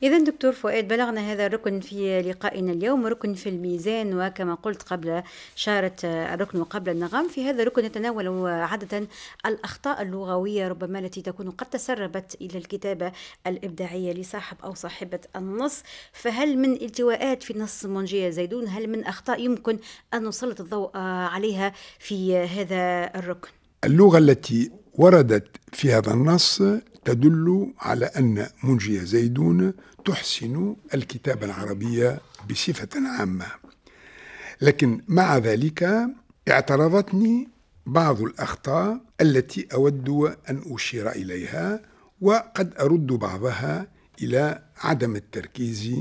إذا دكتور فؤاد، بلغنا هذا الركن في لقائنا اليوم، ركن في الميزان، وكما قلت قبل شارة الركن قبل النغم. في هذا الركن نتناول عادة الأخطاء اللغوية ربما التي تكون قد تسربت إلى الكتابة الإبداعية لصاحب أو صاحبة النص. فهل من التواءات في نص منجية زيدون؟ هل من أخطاء يمكن أن نسلط الضوء عليها في هذا الركن؟ اللغة التي وردت في هذا النص تدل على أن منجية زيدون تحسن الكتابة العربية بصفة عامة، لكن مع ذلك اعترضتني بعض الأخطاء التي أود أن أشير إليها، وقد أرد بعضها إلى عدم التركيز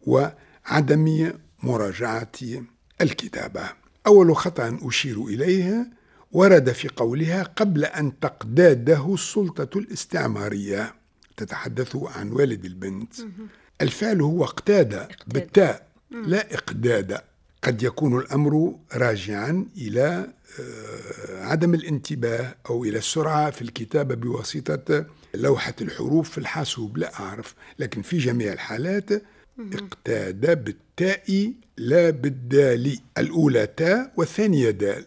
وعدم مراجعة الكتابة. أول خطأ أشير إليه ورد في قولها قبل أن تقداده السلطة الاستعمارية، تتحدث عن والد البنت. الفعل هو اقتاد بالتاء لا إقداد. قد يكون الأمر راجعا إلى عدم الانتباه أو إلى السرعة في الكتابة بواسطة لوحة الحروف في الحاسوب، لا أعرف، لكن في جميع الحالات اقتاد بالتاء لا بالدال. الأولى تاء والثانية دال.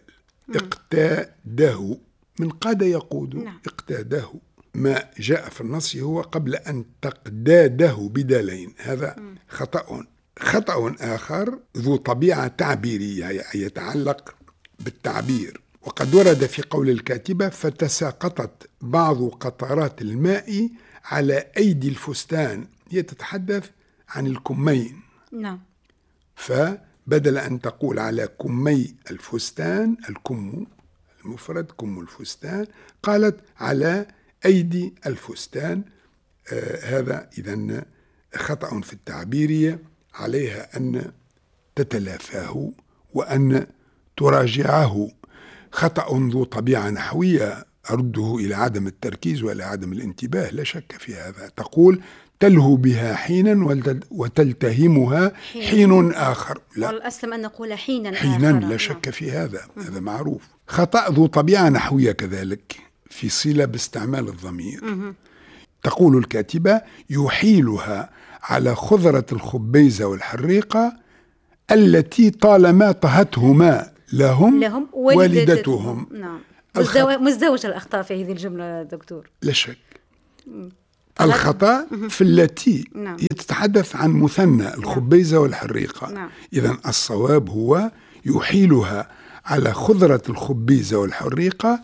اقتاده من قاد يقود. اقتاده. ما جاء في النص هو قبل أن تقداده بدالين. هذا خطأ. خطأ آخر ذو طبيعة تعبيرية يتعلق بالتعبير، وقد ورد في قول الكاتبة فتساقطت بعض قطرات الماء على أيدي الفستان. هي تتحدث عن الكمين. نعم. فبدل أن تقول على كمي الفستان، الكم المفرد كم الفستان، قالت على أيدي الفستان. هذا إذن خطأ في التعبير، عليها أن تتلافاه وأن تراجعه. خطأ ذو طبيعة نحوية أرده إلى عدم التركيز وإلى عدم الانتباه، لا شك في هذا. تقول تلهو بها حينا وتلتهمها حين آخر. لا، والأسلم أن نقول حينا آخر. لا شك في هذا، هذا معروف. خطأ ذو طبيعة نحوية كذلك في صلة باستعمال الضمير. تقول الكاتبة يحيلها على خضرة الخبيزة والحريقة التي طالما طهتهما لهم والدتهم. نعم. مزدوجة الأخطاء في هذه الجملة دكتور. لا شك. الخطأ في التي نعم. يتحدث عن مثنى الخبيزة والحريقة. نعم. إذن الصواب هو يحيلها على خضرة الخبيزة والحريقة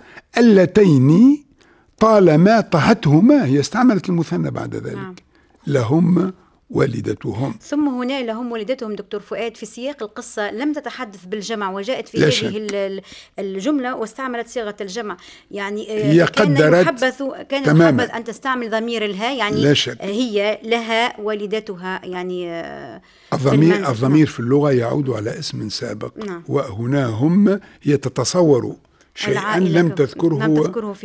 اللتين طالما طهتهما. هي استعملت المثنى بعد ذلك. نعم. لهم والدتهم. ثم هنا لهم والدتهم دكتور فؤاد في سياق القصة لم تتحدث بالجمع، وجاءت في هذه الجملة واستعملت صيغة الجمع. يعني هي كان محبذ أن تستعمل ضمير الها، يعني هي لها والدتها، يعني الضمير في اللغة يعود على اسم سابق. نعم. وهنا هم هي تتصور شيئا لم تذكره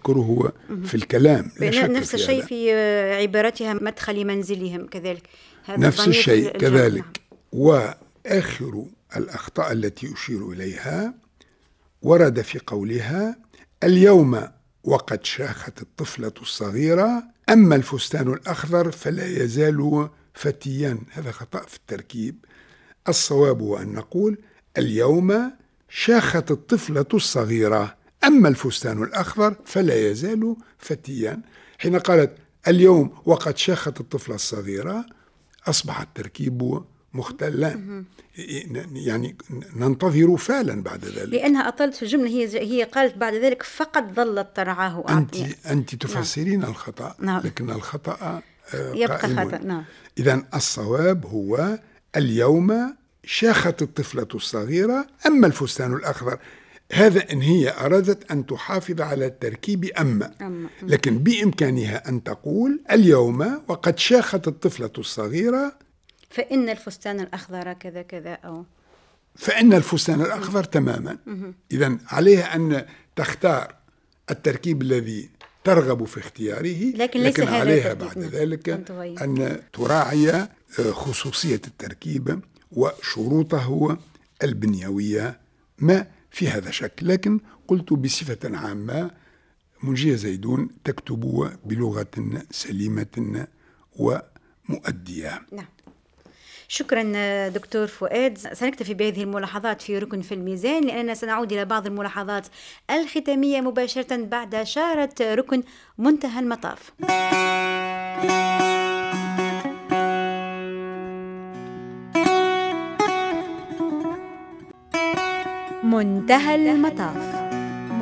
في الكلام. نفس الشيء في عبارتها مدخل منزلهم كذلك. نفس الشيء كذلك. وآخر الأخطاء التي أشير إليها ورد في قولها اليوم وقد شاخت الطفلة الصغيرة أما الفستان الأخضر فلا يزال فتيا. هذا خطأ في التركيب. الصواب هو أن نقول اليوم شاخت الطفلة الصغيرة أما الفستان الأخضر فلا يزال فتيا. حين قالت اليوم وقد شاخت الطفلة الصغيرة أصبح التركيب مختلا، يعني ننتظر فعلا بعد ذلك. لأنها أطلت في الجملة، هي قالت بعد ذلك فقد ظلت ترعاه. أنت تفسرين نعم. الخطأ. نعم. لكن الخطأ يبقى خطأ. نعم. إذن الصواب هو اليوم شاخت الطفلة الصغيرة أما الفستان الأخضر. هذا إن هي أرادت أن تحافظ على التركيب أما. لكن بإمكانها أن تقول اليوم وقد شاخت الطفلة الصغيرة فإن الفستان الأخضر كذا كذا، أو فإن الفستان الأخضر تماما. إذن عليها أن تختار التركيب الذي ترغب في اختياره، لكن عليها بعد ذلك أن تراعي خصوصية التركيب وشروطه البنيوية. ما في هذا شك. لكن قلت بصفة عامة منجية زيدون تكتب بلغة سليمة مؤدية. نعم. شكرا دكتور فؤاد. سنكتفي بهذه الملاحظات في ركن في الميزان، لأننا سنعود إلى بعض الملاحظات الختامية مباشرة بعد شارة ركن منتهى المطاف. منتهى المطاف.